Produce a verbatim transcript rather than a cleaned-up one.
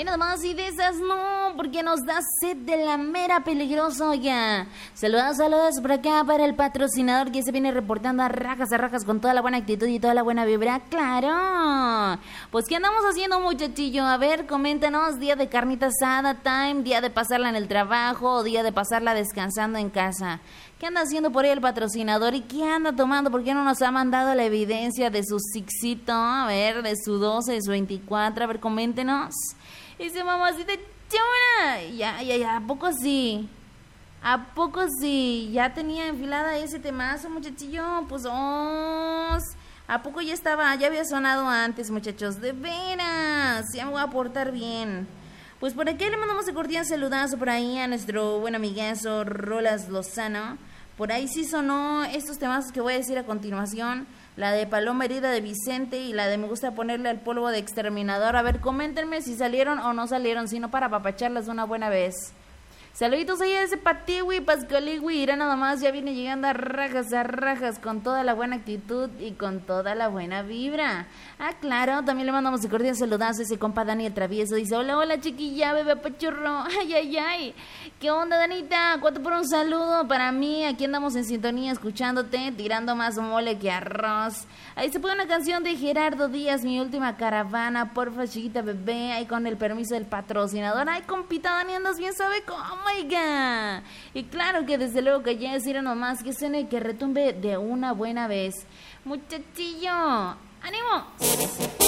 nada más y de esas no, porque nos da sed de la mera peligrosa, oiga. Saludos, saludos por acá para el patrocinador que se viene reportando a rajas, a rajas con toda la buena actitud y toda la buena vibra. ¡Claro! Pues, ¿qué andamos haciendo, muchachillo? A ver, coméntanos, día de carnita asada time, día de pasarla en el trabajo o día de pasarla descansando en casa. ¿Qué anda haciendo por ahí el patrocinador y qué anda tomando? ¿Por qué no nos ha mandado la evidencia de su sixito? A ver, de su doce, de su veinticuatro, a ver, coméntenos. Dice, mamacita chula, ya, ya, ya, ¿a poco sí? ¿A poco sí? ¿Ya tenía enfilada ese temazo, muchachillo? Pues, oh, ¿a poco ya estaba, ya había sonado antes, muchachos? De veras, ya me voy a portar bien. Pues por aquí le mandamos un cordial saludazo por ahí a nuestro buen amigazo Rolas Lozano. Por ahí sí sonó estos temas que voy a decir a continuación. La de Paloma Herida de Vicente y la de Me Gusta Ponerle al Polvo de Exterminador. A ver, coméntenme si salieron o no salieron, si no para apapacharlas una buena vez. Saluditos ahí a ese Patiwi, Pascaliwi, irá nada más, ya viene llegando a rajas, a rajas, con toda la buena actitud y con toda la buena vibra. Ah, claro, también le mandamos un cordial saludazo a ese compa Dani el Travieso, dice, hola, hola chiquilla, bebé pachorro, ay, ay, ay, ¿qué onda, Danita? Cuánto por un saludo para mí, aquí andamos en sintonía escuchándote, tirando más mole que arroz. Ahí se pone una canción de Gerardo Díaz, Mi Última Caravana, porfa, chiquita bebé, ahí con el permiso del patrocinador. Ay, compita Dani, andas bien, ¿sabe cómo? Oiga, y claro que desde luego que ya decir nomás que suene, que retumbe de una buena vez. Muchachillo, ánimo.